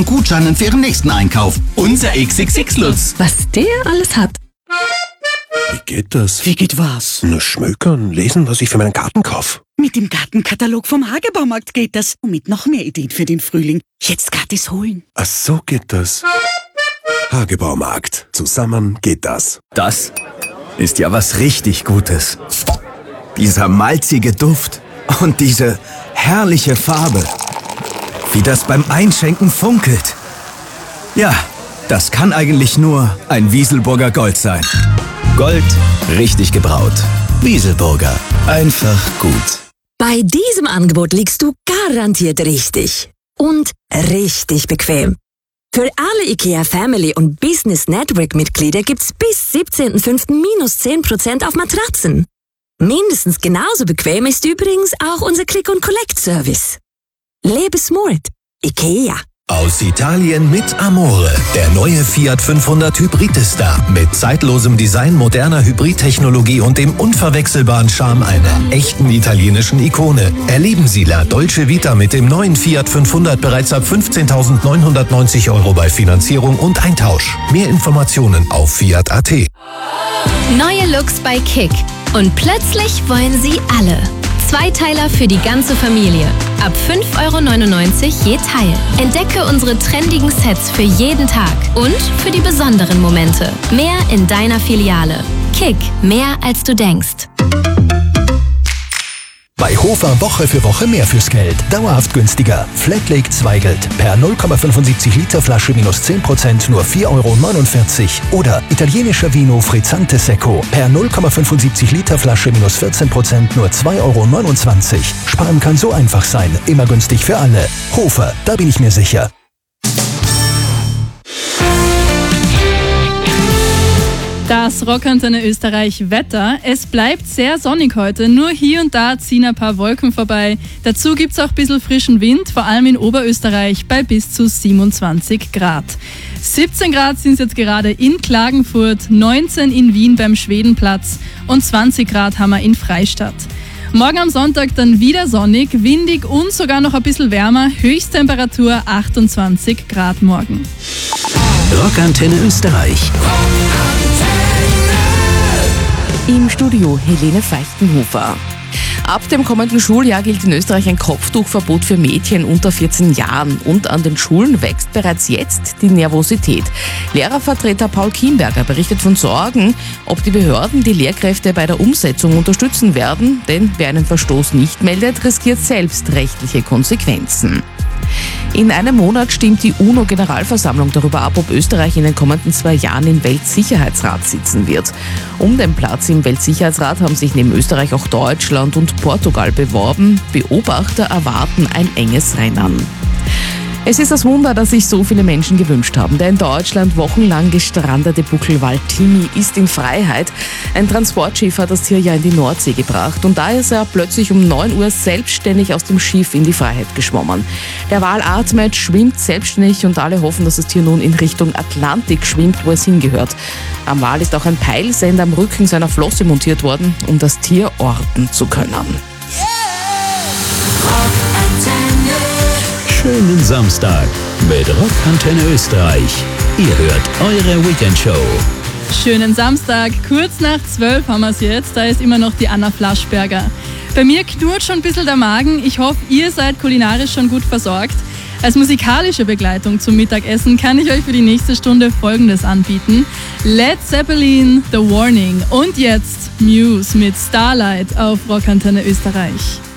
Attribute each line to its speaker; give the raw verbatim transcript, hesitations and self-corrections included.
Speaker 1: Gutscheinen für Ihren nächsten Einkauf. Unser X X X Lutz.
Speaker 2: Was der alles hat.
Speaker 3: Wie geht das?
Speaker 4: Wie geht was?
Speaker 3: Na, schmökern, lesen, was ich für meinen Garten kaufe.
Speaker 4: Mit dem Gartenkatalog vom Hagebaumarkt geht das. Und mit noch mehr Ideen für den Frühling. Jetzt gratis holen.
Speaker 3: Ach, so geht das. Hagebaumarkt. Zusammen geht das.
Speaker 5: Das ist ja was richtig Gutes. Dieser malzige Duft und diese herrliche Farbe. Wie das beim Einschenken funkelt. Ja, das kann eigentlich nur ein Wieselburger Gold sein. Gold, richtig gebraut. Wieselburger, einfach gut.
Speaker 2: Bei diesem Angebot liegst du garantiert richtig. Und richtig bequem. Für alle IKEA Family und Business Network Mitglieder gibt's bis siebzehnten fünften minus zehn Prozent auf Matratzen. Mindestens genauso bequem ist übrigens auch unser Click-and-Collect-Service. Lebe smart. IKEA.
Speaker 6: Aus Italien mit Amore. Der neue Fiat fünfhundert Hybrid ist da. Mit zeitlosem Design, moderner Hybridtechnologie und dem unverwechselbaren Charme einer echten italienischen Ikone. Erleben Sie La Dolce Vita mit dem neuen Fiat fünfhundert bereits ab fünfzehntausendneunhundertneunzig Euro bei Finanzierung und Eintausch. Mehr Informationen auf fiat punkt at.
Speaker 7: Neue Looks bei Kick. Und plötzlich wollen sie alle. Zweiteiler für die ganze Familie. Ab fünf Euro neunundneunzig je Teil. Entdecke unsere trendigen Sets für jeden Tag und für die besonderen Momente. Mehr in deiner Filiale. Kick, mehr als du denkst.
Speaker 6: Bei Hofer Woche für Woche mehr fürs Geld. Dauerhaft günstiger. Flatlake Zweigelt. Per null Komma fünfundsiebzig Liter Flasche minus zehn Prozent nur vier Euro neunundvierzig. Oder italienischer Vino Frizzante Secco. Per null Komma fünfundsiebzig Liter Flasche minus vierzehn Prozent nur zwei Euro neunundzwanzig. Sparen kann so einfach sein. Immer günstig für alle. Hofer, da bin ich mir sicher.
Speaker 8: Das Rockantenne Österreich Wetter. Es bleibt sehr sonnig heute, nur hier und da ziehen ein paar Wolken vorbei. Dazu gibt es auch ein bisschen frischen Wind, vor allem in Oberösterreich bei bis zu siebenundzwanzig Grad. siebzehn Grad sind es jetzt gerade in Klagenfurt, neunzehn in Wien beim Schwedenplatz und zwanzig Grad haben wir in Freistadt. Morgen am Sonntag dann wieder sonnig, windig und sogar noch ein bisschen wärmer, Höchsttemperatur achtundzwanzig Grad morgen.
Speaker 1: Rockantenne Österreich.
Speaker 9: Im Studio Helene Feichtenhofer. Ab dem kommenden Schuljahr gilt in Österreich ein Kopftuchverbot für Mädchen unter vierzehn Jahren. Und an den Schulen wächst bereits jetzt die Nervosität. Lehrervertreter Paul Kienberger berichtet von Sorgen, ob die Behörden die Lehrkräfte bei der Umsetzung unterstützen werden. Denn wer einen Verstoß nicht meldet, riskiert selbst rechtliche Konsequenzen. In einem Monat stimmt die UNO-Generalversammlung darüber ab, ob Österreich in den kommenden zwei Jahren im Weltsicherheitsrat sitzen wird. Um den Platz im Weltsicherheitsrat haben sich neben Österreich auch Deutschland und Portugal beworben. Beobachter erwarten ein enges Rennen. Es ist das Wunder, das sich so viele Menschen gewünscht haben. Der in Deutschland wochenlang gestrandete Buckelwal Timmy ist in Freiheit. Ein Transportschiff hat das Tier ja in die Nordsee gebracht und da ist er plötzlich um neun Uhr selbstständig aus dem Schiff in die Freiheit geschwommen. Der Wal atmet, schwimmt selbstständig und alle hoffen, dass das Tier nun in Richtung Atlantik schwimmt, wo es hingehört. Am Wal ist auch ein Peilsender am Rücken seiner Flosse montiert worden, um das Tier orten zu können.
Speaker 1: Schönen Samstag mit Rockantenne Österreich. Ihr hört eure Weekendshow.
Speaker 8: Schönen Samstag, kurz nach zwölf haben wir es jetzt. Da ist immer noch die Anna Flaschberger. Bei mir knurrt schon ein bisschen der Magen. Ich hoffe, ihr seid kulinarisch schon gut versorgt. Als musikalische Begleitung zum Mittagessen kann ich euch für die nächste Stunde Folgendes anbieten. Led Zeppelin, The Warning und jetzt Muse mit Starlight auf Rockantenne Österreich.